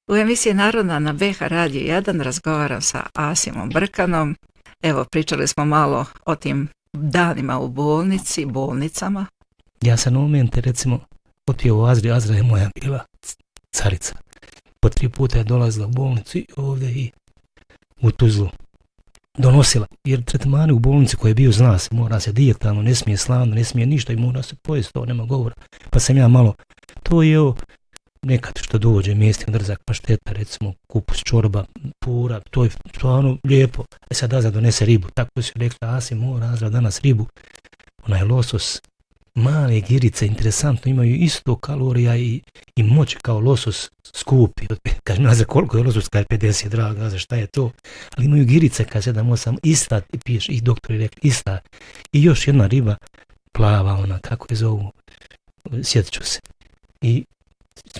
U emisiji Narodna na BH Radio 1 razgovaram sa Asimom Brkanom. Evo, pričali smo malo o tim danima u bolnicama. Ja sam na momente, recimo, otio u Azri, Azra je moja bila carica. Po 3 puta je dolazila u bolnicu i ovdje i u Tuzlu. Donosila, jer tretmani u bolnici koje je bio, zna se, mora se dijetalno, ne smije slavno, ne smije ništa i mora se pojesti, to nema govora. Pa sam ja malo, to je nekad što dođe, mjestim drzak pašteta, recimo kupus čorba, pura, to je stvarno lijepo. Sad Azra donese ribu, tako si rekla, Asi mora Azra danas ribu, onaj losos, male girice, interesantno, imaju isto kalorija i moći kao losos skupi. Kaže mi Azra, koliko je losos, kaže 50, draga Azra, šta je to? Ali imaju girice, kaže 7-8, ista, piješ, i doktori rekli, ista. I još jedna riba, plava, ona, kako je zovu, sjetit ću se. I